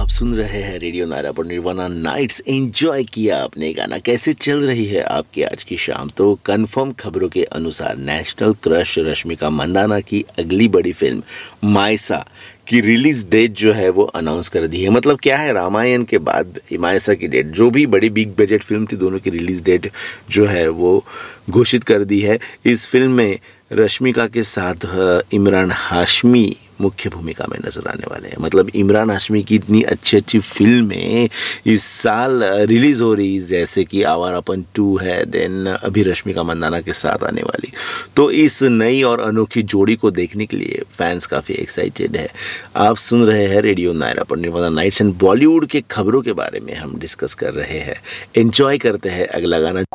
आप सुन रहे हैं रेडियो नायरा पर निर्वाणा नाइट्स। एंजॉय किया आपने गाना। कैसे चल रही है आपकी आज की शाम? तो कंफर्म खबरों के अनुसार नेशनल क्रश रश्मिका मंदाना की अगली बड़ी फिल्म मायसा की रिलीज डेट जो है वो अनाउंस कर दी है। मतलब क्या है, रामायण के बाद मायसा की डेट, जो भी बड़ी बिग बजट फिल्म थी, दोनों की रिलीज डेट जो है वो घोषित कर दी है। इस फिल्म में रश्मिका के साथ इमरान हाशमी मुख्य भूमिका में नजर आने वाले हैं। मतलब इमरान हाशमी की इतनी अच्छी अच्छी फिल्में इस साल रिलीज हो रही, जैसे कि आवारापन 2 है, देन अभी रश्मिका मंदाना के साथ आने वाली। तो इस नई और अनोखी जोड़ी को देखने के लिए फैंस काफ़ी एक्साइटेड है। आप सुन रहे हैं रेडियो नायरा पर निर्वाणा नाइट्स एंड बॉलीवुड के खबरों के बारे में हम डिस्कस कर रहे हैं। एंजॉय करते हैं अगला गाना